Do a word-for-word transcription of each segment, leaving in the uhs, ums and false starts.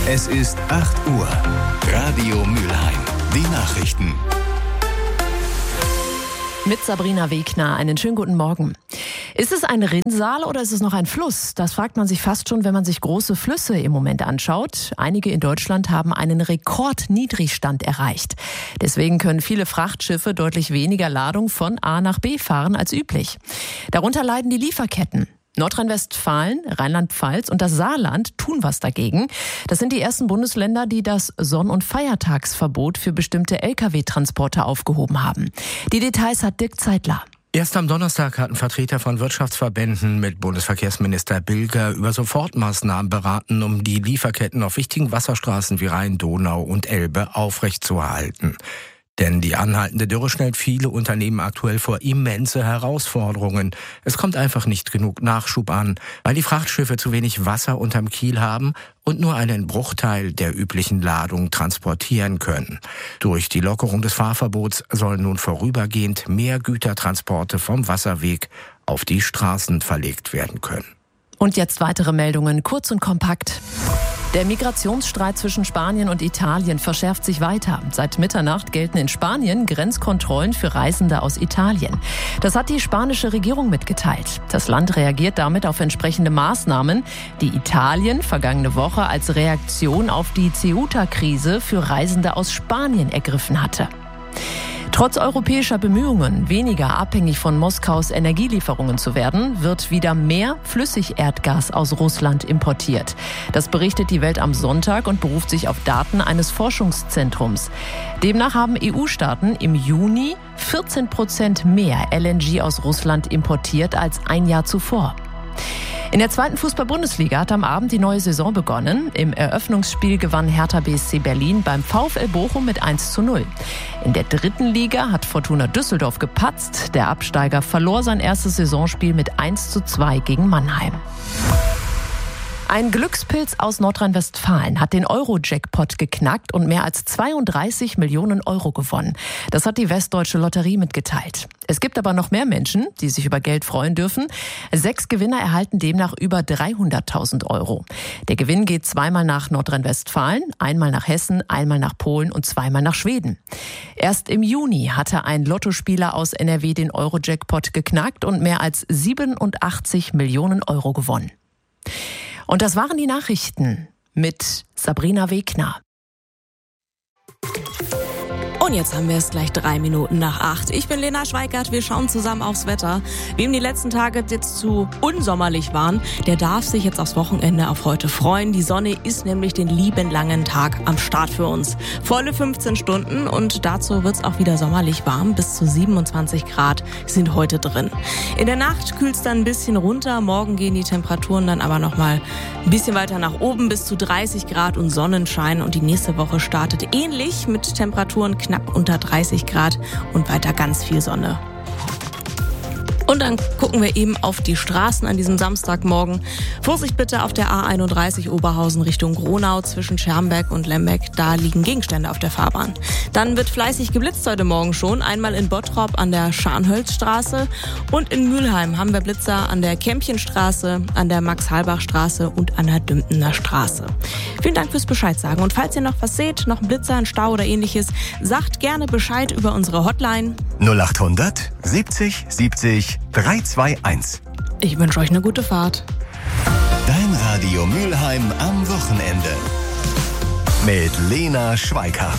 Es ist acht Uhr. Radio Mülheim. Die Nachrichten. Mit Sabrina Wegner. Einen schönen guten Morgen. Ist es ein Rinnsal oder ist es noch ein Fluss? Das fragt man sich fast schon, wenn man sich große Flüsse im Moment anschaut. Einige in Deutschland haben einen Rekordniedrigstand erreicht. Deswegen können viele Frachtschiffe deutlich weniger Ladung von A nach B fahren als üblich. Darunter leiden die Lieferketten. Nordrhein-Westfalen, Rheinland-Pfalz und das Saarland tun was dagegen. Das sind die ersten Bundesländer, die das Sonn- und Feiertagsverbot für bestimmte L K W-Transporte aufgehoben haben. Die Details hat Dirk Zeitler. Erst am Donnerstag hatten Vertreter von Wirtschaftsverbänden mit Bundesverkehrsminister Bilger über Sofortmaßnahmen beraten, um die Lieferketten auf wichtigen Wasserstraßen wie Rhein, Donau und Elbe aufrechtzuerhalten. Denn die anhaltende Dürre stellt viele Unternehmen aktuell vor immense Herausforderungen. Es kommt einfach nicht genug Nachschub an, weil die Frachtschiffe zu wenig Wasser unterm Kiel haben und nur einen Bruchteil der üblichen Ladung transportieren können. Durch die Lockerung des Fahrverbots sollen nun vorübergehend mehr Gütertransporte vom Wasserweg auf die Straßen verlegt werden können. Und jetzt weitere Meldungen, kurz und kompakt. Der Migrationsstreit zwischen Spanien und Italien verschärft sich weiter. Seit Mitternacht gelten in Spanien Grenzkontrollen für Reisende aus Italien. Das hat die spanische Regierung mitgeteilt. Das Land reagiert damit auf entsprechende Maßnahmen, die Italien vergangene Woche als Reaktion auf die Ceuta-Krise für Reisende aus Spanien ergriffen hatte. Trotz europäischer Bemühungen, weniger abhängig von Moskaus Energielieferungen zu werden, wird wieder mehr Flüssigerdgas aus Russland importiert. Das berichtet die Welt am Sonntag und beruft sich auf Daten eines Forschungszentrums. Demnach haben E U-Staaten im Juni vierzehn Prozent mehr L N G aus Russland importiert als ein Jahr zuvor. In der zweiten Fußball-Bundesliga hat am Abend die neue Saison begonnen. Im Eröffnungsspiel gewann Hertha B S C Berlin beim VfL Bochum mit eins zu null. In der dritten Liga hat Fortuna Düsseldorf gepatzt. Der Absteiger verlor sein erstes Saisonspiel mit eins zu zwei gegen Mannheim. Ein Glückspilz aus Nordrhein-Westfalen hat den Euro-Jackpot geknackt und mehr als zweiunddreißig Millionen Euro gewonnen. Das hat die Westdeutsche Lotterie mitgeteilt. Es gibt aber noch mehr Menschen, die sich über Geld freuen dürfen. Sechs Gewinner erhalten demnach über dreihunderttausend Euro. Der Gewinn geht zweimal nach Nordrhein-Westfalen, einmal nach Hessen, einmal nach Polen und zweimal nach Schweden. Erst im Juni hatte ein Lottospieler aus N R W den Euro-Jackpot geknackt und mehr als siebenundachtzig Millionen Euro gewonnen. Und das waren die Nachrichten mit Sabrina Wegner. Und jetzt haben wir es gleich drei Minuten nach acht. Ich bin Lena Schweikart, wir schauen zusammen aufs Wetter. Wem die letzten Tage jetzt zu unsommerlich waren, der darf sich jetzt aufs Wochenende auf heute freuen. Die Sonne ist nämlich den lieben langen Tag am Start für uns. Volle fünfzehn Stunden und dazu wird es auch wieder sommerlich warm. Bis zu siebenundzwanzig Grad sind heute drin. In der Nacht kühlt es dann ein bisschen runter. Morgen gehen die Temperaturen dann aber nochmal ein bisschen weiter nach oben bis zu dreißig Grad und Sonnenschein. Und die nächste Woche startet ähnlich mit Temperaturen knapp unter dreißig Grad und weiter ganz viel Sonne. Und dann gucken wir eben auf die Straßen an diesem Samstagmorgen. Vorsicht bitte auf der A einunddreißig Oberhausen Richtung Gronau zwischen Schermbeck und Lembeck. Da liegen Gegenstände auf der Fahrbahn. Dann wird fleißig geblitzt heute Morgen schon. Einmal in Bottrop an der Scharnhölzstraße und in Mülheim haben wir Blitzer an der Kämpchenstraße, an der Max-Halbach-Straße und an der Dümtener Straße. Vielen Dank fürs Bescheid sagen. Und falls ihr noch was seht, noch einen Blitzer, einen Stau oder ähnliches, sagt gerne Bescheid über unsere Hotline null achthundert siebzig siebzig dreihundertzweiundzwanzig. Ich wünsche euch eine gute Fahrt. Dein Radio Mülheim am Wochenende. Mit Lena Schweikart.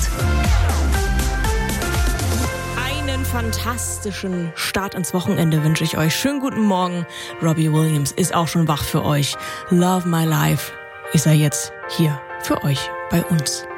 Einen fantastischen Start ins Wochenende wünsche ich euch. Schönen guten Morgen. Robbie Williams ist auch schon wach für euch. Love My Life ist er jetzt hier für euch bei uns.